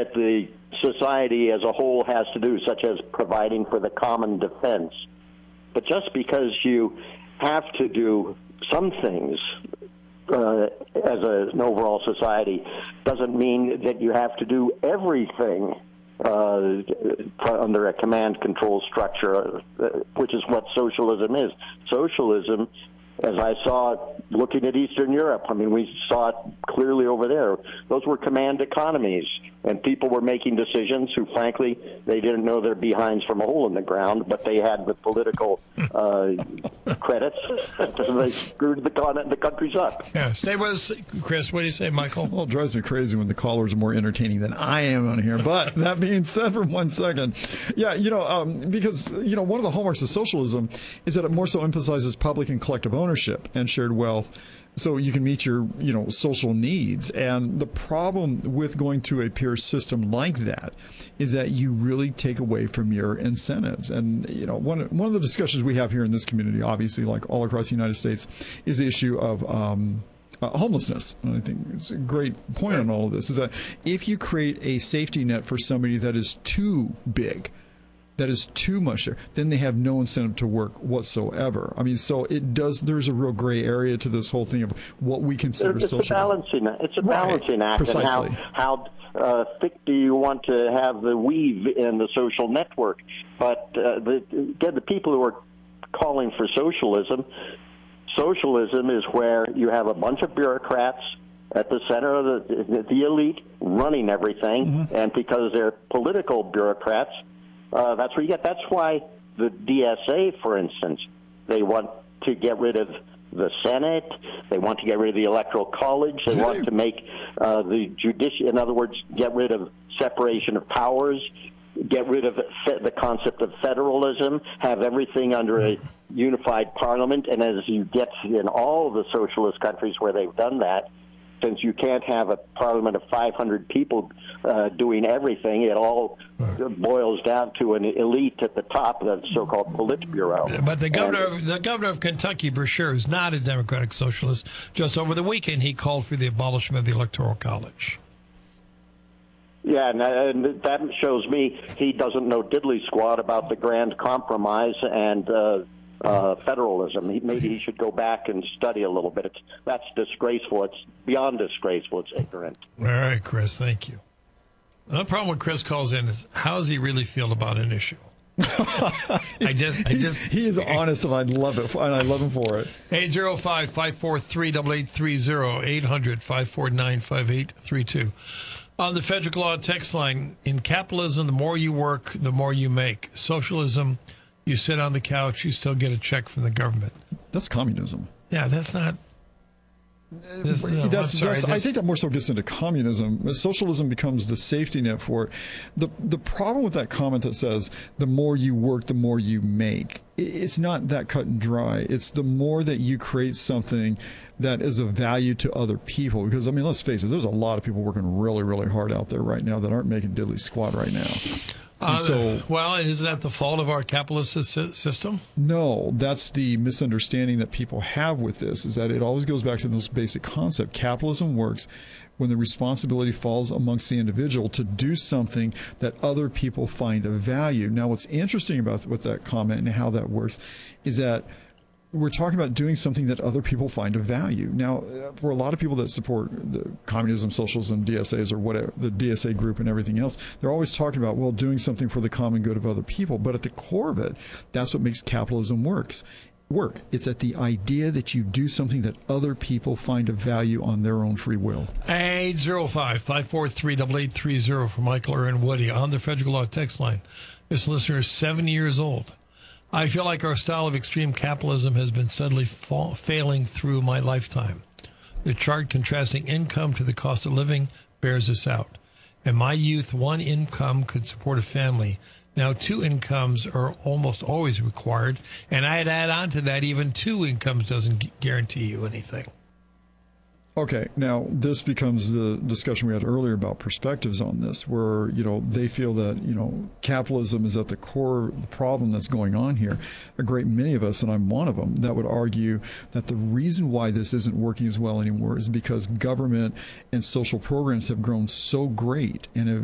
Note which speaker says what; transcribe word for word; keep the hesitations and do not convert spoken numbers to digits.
Speaker 1: that the society as a whole has to do, such as providing for the common defense. But just because you have to do some things uh, as a, an overall society doesn't mean that you have to do everything uh, under a command control structure, uh, which is what socialism is. Socialism, as I saw looking at Eastern Europe, I mean, we saw it clearly over there. Those were command economies, and people were making decisions who, frankly, they didn't know their behinds from a hole in the ground, but they had the political uh, credits. They screwed the, con- the countries up.
Speaker 2: Yeah, stay with us, Chris. What do you say, Michael?
Speaker 3: Well, it drives me crazy when the callers are more entertaining than I am on here. But that being said, for one second, yeah, you know, um, because, you know, one of the hallmarks of socialism is that it more so emphasizes public and collective ownership and shared wealth, so you can meet your, you know, social needs. And the problem with going to a peer system like that is that you really take away from your incentives. And, you know, one, one of the discussions we have here in this community, obviously, like all across the United States, is the issue of um, uh, homelessness. And I think it's a great point on all of this, is that if you create a safety net for somebody that is too big, that is too much there, then they have no incentive to work whatsoever. I mean, so it does, there's a real gray area to this whole thing of what we consider
Speaker 1: it's
Speaker 3: socialism.
Speaker 1: A balancing, it's a balancing
Speaker 3: right.
Speaker 1: act.
Speaker 3: Precisely.
Speaker 1: And how, how uh, thick do you want to have the weave in the social network? But uh, the, again, the people who are calling for socialism, socialism is where you have a bunch of bureaucrats at the center of the, the elite running everything, mm-hmm. and because they're political bureaucrats, Uh, that's where you get. That's why the D S A, for instance, they want to get rid of the Senate. They want to get rid of the Electoral College. They want to make uh, the judicial, in other words, get rid of separation of powers, get rid of the concept of federalism, have everything under a unified parliament. And as you get in all of the socialist countries where they've done that, since you can't have a parliament of five hundred people uh, doing everything, it all boils down to an elite at the top, the so-called Politburo.
Speaker 2: But the governor,
Speaker 1: and,
Speaker 2: of, the governor of Kentucky, Brashear, is not a Democratic Socialist. Just over the weekend, he called for the abolishment of the Electoral College.
Speaker 1: Yeah, and, and that shows me he doesn't know diddly squat about the Grand Compromise and uh, Uh, federalism. He, maybe he should go back and study a little bit. It's, that's disgraceful. It's beyond disgraceful. It's ignorant.
Speaker 2: All right, Chris, thank you. The problem when Chris calls in is, how does he really feel about an issue? I just, I just,
Speaker 3: he is honest, and I love it, and I love him for it.
Speaker 2: eight oh five, five four three, eight eight three oh, eight hundred, five four nine, five eight three two. On the Frederick Law text line, in capitalism, the more you work, the more you make. Socialism, you sit on the couch, you still get a check from the government.
Speaker 3: That's communism.
Speaker 2: Yeah, that's not. This, no,
Speaker 3: that's,
Speaker 2: sorry,
Speaker 3: that's, I think that more so gets into communism. Socialism becomes the safety net for it. The, the problem with that comment that says the more you work, the more you make, it's not that cut and dry. It's the more that you create something that is of value to other people. Because, I mean, let's face it, there's a lot of people working really, really hard out there right now that aren't making diddly squat right now.
Speaker 2: Uh,
Speaker 3: so,
Speaker 2: well, isn't that the fault of our capitalist system?
Speaker 3: No, that's the misunderstanding that people have with this, is that it always goes back to this basic concept. Capitalism works when the responsibility falls amongst the individual to do something that other people find of value. Now, what's interesting about with that comment and how that works is that we're talking about doing something that other people find of value. Now, for a lot of people that support the communism, socialism, D S As, or whatever, the D S A group and everything else, they're always talking about, well, doing something for the common good of other people. But at the core of it, that's what makes capitalism works. Work. It's at the idea that you do something that other people find of value on their own free will.
Speaker 2: eight oh five, five four three, eight eight three oh for Michael or Woody on the Frederick Law text line. This listener is seven years old. I feel like our style of extreme capitalism has been steadily fa- failing through my lifetime. The chart contrasting income to the cost of living bears this out. In my youth, one income could support a family. Now, two incomes are almost always required, and I'd add on to that, even two incomes doesn't guarantee you anything.
Speaker 3: Okay, now this becomes the discussion we had earlier about perspectives on this, where, you know, they feel that, you know, capitalism is at the core of the problem that's going on here. A great many of us, and I'm one of them, that would argue that the reason why this isn't working as well anymore is because government and social programs have grown so great and have